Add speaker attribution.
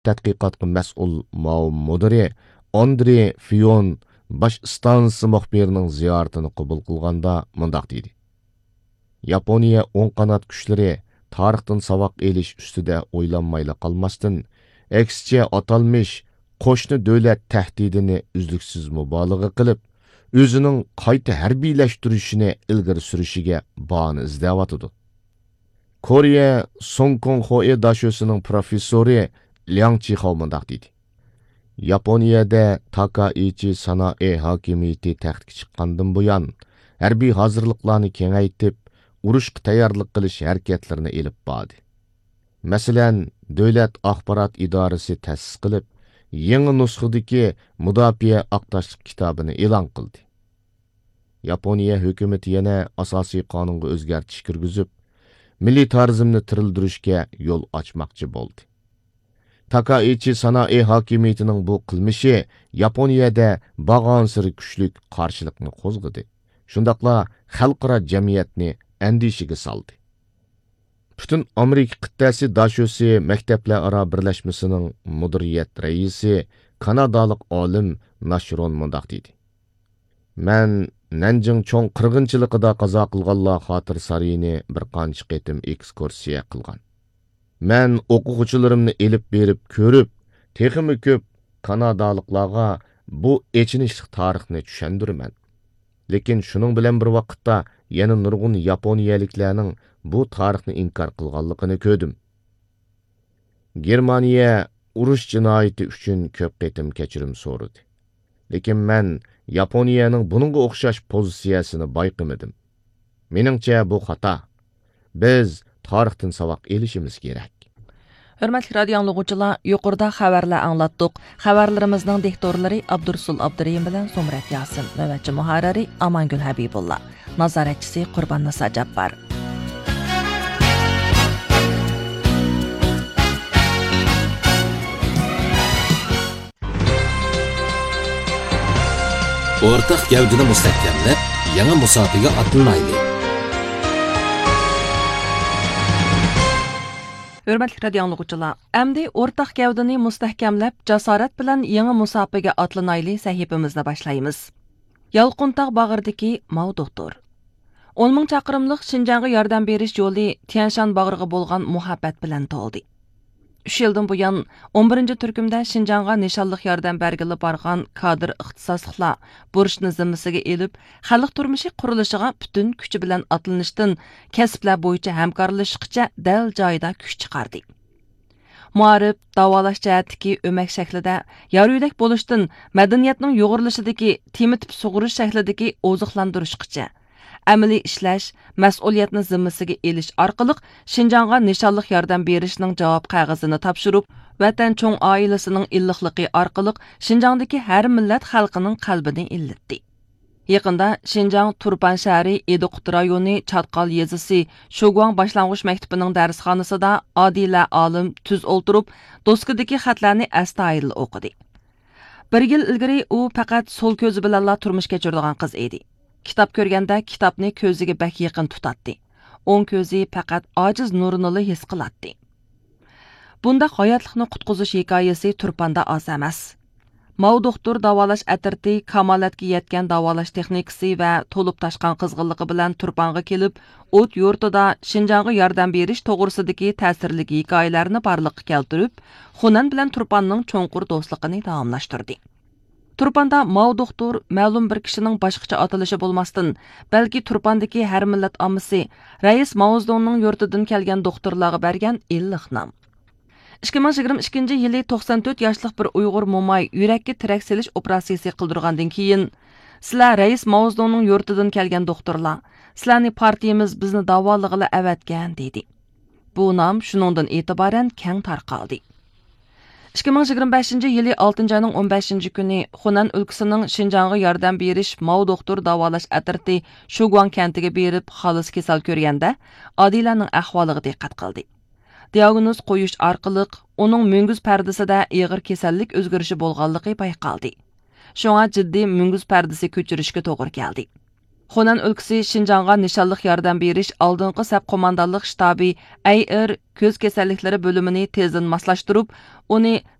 Speaker 1: tədqiqatqı məsul Mao müdiri Andrey Fion baş stansı muxbirining ziyoratini qabul qilganda mundaq dedi. Yaponiya o'ng qanot kuchlari tarixdan saboq elish ustida o'ylanmayla qolmasdan, aksicha atalmish qo'shni davlat tahdidini uzluksiz mubolag'a qilib, o'zining qayta harbiylashtirishini ilgari surishiga bahona izlayotdi. Koreya Songkong Hoe dashosining professori Liang Chihao mundaq dedi. Yaponiyada Takaichi sanoat hokimiyati taxtga chiqqandan buyon harbiy hozirliklarni kengaytib, urushga tayyorlik qilish harakatlarini elib bordi. Masalan, davlat axborot idorasi ta'sis qilib, yangi nusxadagi mudofaa aqtashlik kitobini e'lon qildi. Yaponiya hukumati yana asosiy qonunga o'zgartish kirgizib, militarizmni tirildirishga yo'l ochmoqchi bo'ldi. Takaichi sanoat hokimiyatining bu qilmishi Yaponiyada bag'onsiri kuchli qarshilikni qo'zg'adi. Shundaqla xalqaro jamiyatni andishiga soldi. Butun Amerika qit'asi dashosi maktablararo birlashmasining mudiriyat raisi kanadalik olim Nashron mundaq dedi. Men Nanjing cho'ng qirg'inchiligida qazo qilganlar xotir sarayini bir qancha qitim ekskursiya qilgan. Men o'quvchilarimni elib berib ko'rib, texmi ko'p kanadaliklarga bu echinishli tarixni tushundiraman. Lekin shuning bilan bir vaqtda yana nurg'un yaponiyaliklarning bu tarixni inkor qilganligini ko'rdim. Germaniya urush jinoyati uchun ko'p qitim kechirim so'radi. Lekin men Yaponiyaning buningga o'xshash pozitsiyasini bayqamadim. Meningcha bu xato. Biz tarixdan saboq elishimiz kerak.
Speaker 2: Hörmətli radio anlıqçılar, yuqorida xəbərlər anlatdıq. Xəbərlərimizin diktorları Abdursul Abdurrahim bilan Somrat Yasin, növbətçi muharriri Amangül Habibullah, nazoratçisi Qurban Nisa Jabbar.
Speaker 3: O'rtaq gavdini mustahkamlab, yangi musobaqa atlanaydi.
Speaker 2: Hörmətli radio anlıqçılar, əmdi ortaq gavdini mustahkamlab, jasorat bilan yangi musobaqa atlanayli sahifamizni boshlaymiz. Yalqıntaq bağırdagi Mao doktor. 10 ming chaqirimlik Şinjanğa yordam berish yo'li Tianshan bag'riga bo'lgan muhabbat bilan to'ldi. 3 yildan buyon 11 turkumda Şinjanğa nishonliq yordam bergili borgan kadr ixtisosliklar burchni zimmasiga elib, xalq turmushi qurilishiga butun kuchi bilan atlanishdan kasblar bo'yicha hamkorlashishgacha dal joyida kuch chiqardi. Muarif, davolash jihatdagi o'mak shaklida, yaruydak bo'lishdan madaniyatning yo'g'rilishidagi temitib sug'urish shaklidagi oziqlantirishgacha amaliy ishlash, mas'uliyatni zimmasiga elish orqali Şinjanğa nishonliq yordam berishning javob qog'ozini topshirib, vatan cho'ng oilasining illiqligi orqali Şinjan'dagi har millat xalqining qalbini illatdi. Yaqinda Şinjan Turpan shahri Ediqut rayoni Chatqal yezisi Shoguang boshlang'ich maktabining darsxonasida Odila olim tuz o'ltirib, doskadagi xatlarni astoydil o'qidi. 1 yil ilgari u faqat so'l ko'zi bilan turmush kechiradigan qiz edi. Kitob ko'rganda kitobni ko'ziga bak yaqin tutatdi. O'ng ko'zi faqat ojiz nurini his qiladi. Bunda hayotlikni qutqizish hikoyasi Turpanda oz emas. Mao doktor davolash atirti, kamolatga yetgan davolash texnikasi va to'lib tashqan qizg'inligi bilan Turpanga kelib, o't yurtida Şinjanğa yordam berish to'g'risidagi ta'sirli hikoyalarni barliqqa keltirib, Xunan bilan Turpanning cho'nqur do'stligini davomlashtirdi. Turpanda Mao doktor ma'lum bir kishining boshqacha atalishi bo'lmasdan, balki Turpandagi har millat ommasi Rais Mao Zedongning yurtidan kelgan doktorlarga bergan illiq nom. 2022 yili 94 yoshlik bir Uyg'ur mo'may yurakka tirak selish operatsiyasi qildirgandan keyin, sizlar Rais Mao Zedongning yurtidan kelgan doktorlar, sizlarni partiyamiz bizni davolig'ila avatgan dedi. Bu nom shuningdan e'tiboran keng tarqaldi. 2025 yili 6 ayning 15 kuni Xunan o'lkasining Şinjanğa yordam berish Mao doktor davolash atirti Shoguang kentiga berib xolis kasal ko'rganda Odilaning ahvoliga diqqat qildi. Diagnoz qo'yish orqali uning munguz pardasida og'ir kasallik o'zgarishi bo'lganligi payqaldi. Shunga jiddiy munguz pardasi ko'chirishga to'g'ri keldi. Xonan өлкىسى Şinjanğa nişanlıq yordam berish oldingi sap qo'mondonlik shtabi AR ko'z kasalliklari bo'limini tezdan moslashtirib, uni